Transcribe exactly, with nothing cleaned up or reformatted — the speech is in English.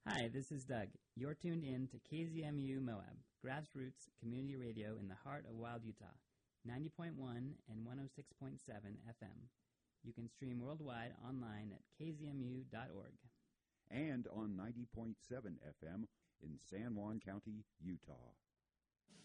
Hi, this is Doug. You're tuned in to K Z M U Moab, grassroots community radio in the heart of Wild, Utah, ninety point one and one oh six point seven F M. You can stream worldwide online at k z m u dot org. And on ninety point seven F M in San Juan County, Utah.